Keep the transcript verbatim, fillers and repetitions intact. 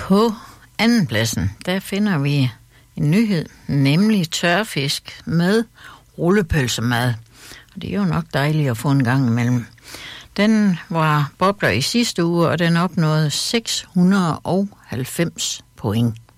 På andenpladsen, der finder vi en nyhed, nemlig tørfisk med rullepølsemad. Og det er jo nok dejligt at få en gang imellem. Den var bobler i sidste uge, og den opnåede seks hundrede og halvfems point.